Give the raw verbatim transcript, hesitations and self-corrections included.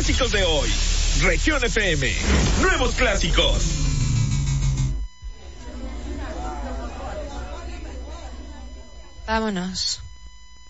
clásicos de hoy. Región F M. Nuevos clásicos. Vámonos.